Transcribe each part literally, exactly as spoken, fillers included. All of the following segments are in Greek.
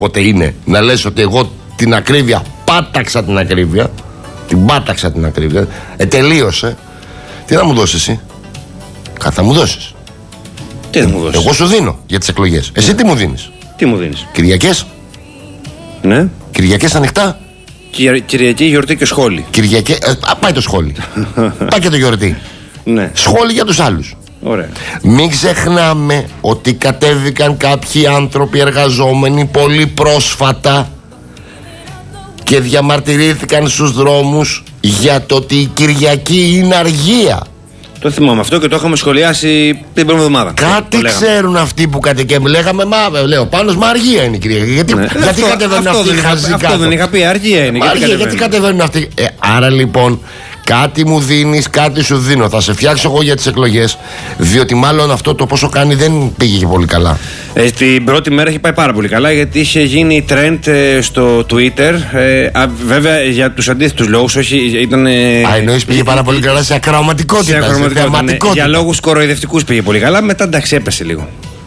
Πότε είναι να λες ότι εγώ την ακρίβεια πάταξα την ακρίβεια. Την πάταξα την ακρίβεια. Ε, τελείωσε. Τι να μου δώσεις εσύ? Κάτι θα μου δώσεις. Τι θα μου δώσεις? Εγώ σου δίνω για τις εκλογές. Εσύ τι μου δίνεις? Τι μου δίνεις? Κυριακές. Ναι. Κυριακές ανοιχτά. Κυρ, Κυριακή, γιορτή και σχόλη. Κυριακέ, ε, α, πάει το σχόλι. Πάει και το γιορτή. Ναι. Σχόλι για τους άλλους. Ωραία. Μην ξεχνάμε ότι κατέβηκαν κάποιοι άνθρωποι εργαζόμενοι πολύ πρόσφατα και διαμαρτυρήθηκαν στους δρόμους για το ότι η Κυριακή είναι αργία. Το θυμάμαι αυτό και το είχαμε σχολιάσει την πρώτη εβδομάδα. Κάτι ξέρουν αυτοί που κατεβαίνουν. Λέγαμε, μα λέω, Πάνος, μα αργία είναι η Κυριακή. Γιατί, ναι. γιατί αυτό, κατεβαίνουν αυτό αυτοί οι χαζοί? Αυτό δεν είχα πει, αργία είναι. Μα Γιατί, αργία, γιατί κατεβαίνουν αυτοί? Ε, άρα λοιπόν, κάτι μου δίνεις, κάτι σου δίνω. Θα σε φτιάξω εγώ για τις εκλογές. Διότι μάλλον αυτό το πόσο κάνει δεν πήγε και πολύ καλά. Ε, την πρώτη μέρα έχει πάει πάρα πολύ καλά, γιατί είχε γίνει trend ε, στο Twitter. Ε, α, βέβαια για τους αντίθετους λόγους, όχι ήταν. Ε, Α, εννοείς πήγε πάρα πολύ καλά σε ακροαματικότητα. Σε ακροαματικότητα. Ναι, για λόγους κοροϊδευτικούς πήγε πολύ καλά. Μετά εντάξει, έπεσε λίγο.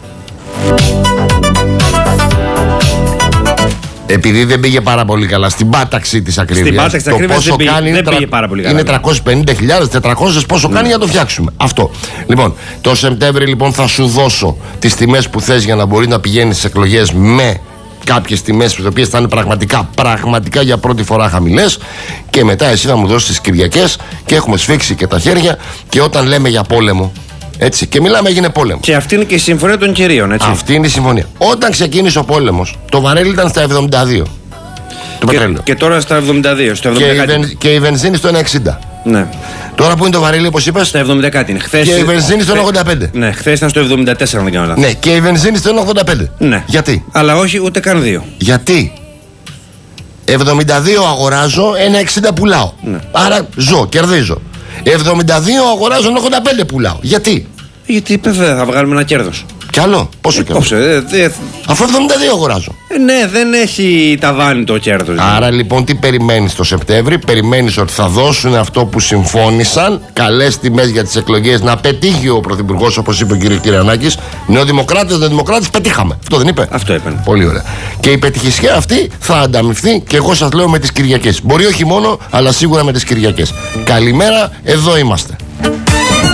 Επειδή δεν πήγε πάρα πολύ καλά στην πάταξη της ακρίβειας. Στην πάταξη της ακρίβειας δεν, πήγε, δεν τρα... πήγε πάρα πολύ καλά. Είναι τριακόσιες πενήντα χιλιάδες, τετρακόσιες πόσο mm. κάνει για να το φτιάξουμε. Αυτό. Λοιπόν, το Σεπτέμβρη λοιπόν θα σου δώσω τις τιμές που θες για να μπορεί να πηγαίνεις στις εκλογές με κάποιες τιμές τις οποίες θα είναι πραγματικά, πραγματικά για πρώτη φορά χαμηλές. Και μετά εσύ θα μου δώσεις τις Κυριακές και έχουμε σφίξει και τα χέρια. Και όταν λέμε για πόλεμο, έτσι, και μιλάμε, έγινε πόλεμο. Και αυτή είναι και η συμφωνία των κυρίων, έτσι. Αυτή είναι η συμφωνία. Όταν ξεκίνησε ο πόλεμος, το βαρέλι ήταν στα εβδομήντα δύο. Το και, πετρέλαιο. Και τώρα στα εβδομήντα δύο. Στο εβδομήντα και, η βεν, και η βενζίνη στο ένα εξήντα. Ναι. Τώρα που είναι το βαρέλι, όπως είπες? Στα εβδομήντα κάτι είναι. Χθες, και η βενζίνη στο ένα ογδόντα πέντε. Ναι, χθες ήταν στο εβδομήντα τέσσερα, αν δεν κάνω λάθος. Ναι, και η βενζίνη στο ένα ογδόντα πέντε. Ναι. Γιατί? Αλλά όχι ούτε καν δύο. Γιατί? εβδομήντα δύο αγοράζω, ένα εξήντα πουλάω. Ναι. Άρα ζω, κερδίζω. εβδομήντα δύο αγοράζω, ένα ογδόντα πέντε πουλάω. Γιατί? Γιατί βέβαια θα βγάλουμε ένα κέρδος. Κι άλλο, πόσο ε, κέρδος? Ε, δε... Αφού εβδομήντα δύο αγοράζω. Ε, ναι, δεν έχει ταβάνι το κέρδος. Άρα λοιπόν τι περιμένεις το Σεπτέμβρη? Περιμένεις ότι θα δώσουν αυτό που συμφώνησαν, καλές τιμές για τις εκλογές, να πετύχει ο Πρωθυπουργός, όπως είπε ο κ. Κυριανάκης. Νεοδημοκράτες, νεοδημοκράτες, πετύχαμε. Αυτό δεν είπε? Αυτό είπε. Πολύ ωραία. Και η πετυχησιά αυτή θα ανταμυφθεί και εγώ σας λέω με τις Κυριακές. Μπορεί όχι μόνο, αλλά σίγουρα με τις Κυριακές. Καλημέρα, εδώ είμαστε.